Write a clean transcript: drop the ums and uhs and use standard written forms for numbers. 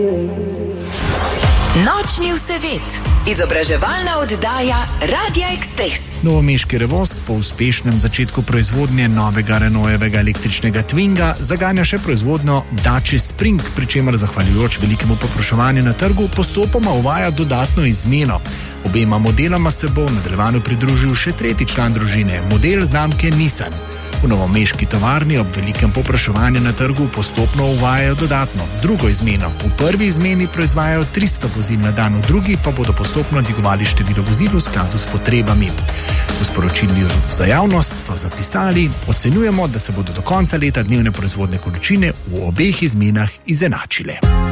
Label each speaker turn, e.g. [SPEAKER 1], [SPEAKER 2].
[SPEAKER 1] Nočni vsevet, izobraževalna oddaja Radia Express.
[SPEAKER 2] Novomeški Revoz po uspešnem začetku proizvodnje novega Renaultjevega električnega Twinga zaganja še proizvodnjo Dacia Spring, pri čemer zahvaljujoč velikemu povpraševanju na trgu postopoma uvaja dodatno izmeno. Obema modelama se bo v nadaljevanju pridružil še tretji član družine, model znamke Nissan. V novomeški tovarni ob velikem povpraševanju na trgu postopno uvajajo dodatno drugo izmeno. V prvi izmeni proizvajajo 300 vozil na dan, v drugi pa bodo postopno dvigovali število vozil v skladu s potrebami. V sporočilu za javnost so zapisali: ocenjujemo, da se bodo do konca leta dnevne proizvodne količine v obeh izmenah izenačile.